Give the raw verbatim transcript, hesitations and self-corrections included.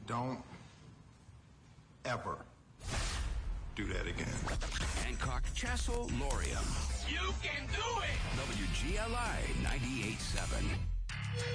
Don't ever do that again. Hancock, Chassel, Laurium. You can do it! W G L I ninety-eight point seven.